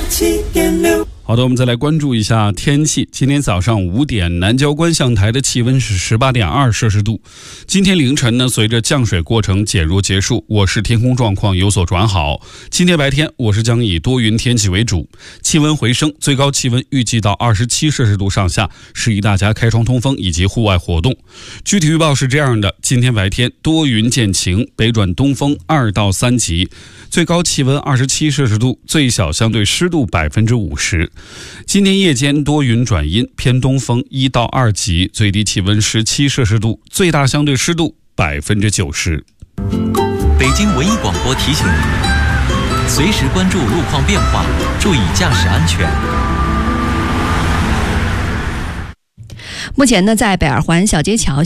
97.6。好的，我们再来关注一下天气。今天早上5点，南郊观象台的气温是18.2摄氏度。今天凌晨呢，随着降水过程减弱结束，我市天空状况有所转好。今天白天，我市将以多云天气为主，气温回升，最高气温预计到27摄氏度上下，适宜大家开窗通风以及户外活动。具体预报是这样的：今天白天多云见晴，北转东风2到3级，最高气温27摄氏度，最小相对湿度50%。今天夜间多云转阴，偏东风1到2级，最低气温17摄氏度，最大相对湿度90%。 北京文艺广播提醒您，随时关注路况变化，注意驾驶安全。 目前呢，在北二环小街桥